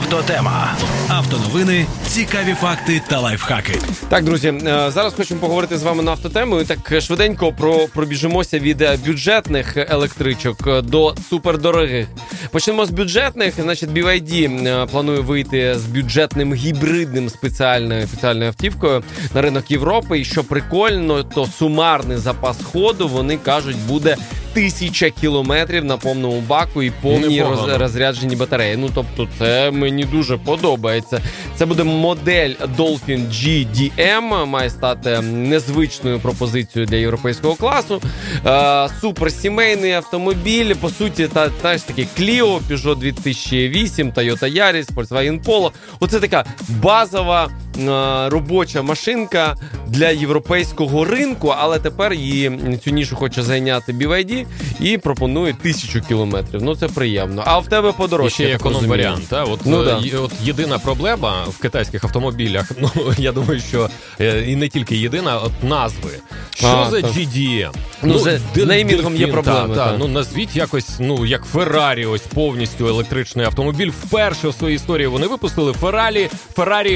Автотема. Автоновини, цікаві факти та лайфхаки. Так, друзі, зараз хочемо поговорити з вами на автотему. І так швиденько пробіжимося від бюджетних електричок до супердорогих. Почнемо з бюджетних. Значить, BYD планує вийти з бюджетним гібридним спеціальною автівкою на ринок Європи. І що прикольно, то сумарний запас ходу, вони кажуть, буде 1000 кілометрів на повному баку і повні розряджені батареї. Ну, тобто, це мені дуже подобається. Це буде модель Dolphin GDM, має стати незвичною пропозицією для європейського класу. Суперсімейний автомобіль, по суті, та ж таки Clio, Peugeot 2008, Toyota Yaris, Volkswagen Polo. Оце така базова робоча машинка для європейського ринку, але тепер цю нішу хоче зайняти BYD і пропонує 1000 кілометрів. Ну, це приємно. А в тебе подорожче. І ще економ-варіант. От єдина проблема в китайських автомобілях, ну, я думаю, що і не тільки єдина, от назви. Що за GDM? Ну, з неймінгом є проблеми. Ну, назвіть якось, як Ferrari, ось повністю електричний автомобіль. Вперше в своїй історії вони випустили Ferrari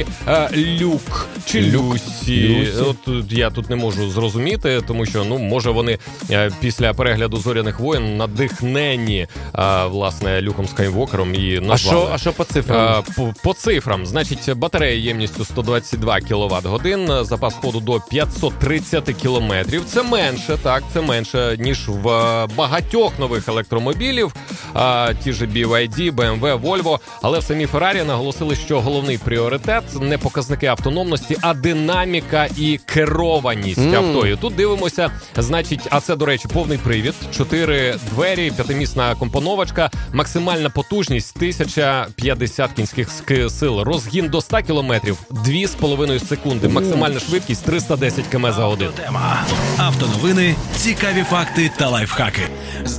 Люк чи Люсі. От я тут не можу зрозуміти, тому що, може вони після перегляду «Зоряних воєн» надихнені, власне, Люком Скайуокером і назвали. А що по цифрам? По цифрам. Значить, батарея ємністю 122 кВт-годин, запас ходу до 530 кілометрів. Це менше, так, це менше, ніж в багатьох нових електромобілів, ті ж BYD, BMW, Volvo. Але в самій Ferrari наголосили, що головний пріоритет не показники автономності, а динаміка і керованість авто. І тут дивимося, значить, а це, до речі, повний привід, 4 двері, 5-місна компоновочка, максимальна потужність 1050 кінських сил, розгін до 100 км, 2,5 секунди, максимальна швидкість 310 км за годину. Автотема. Автоновини, цікаві факти та лайфхаки.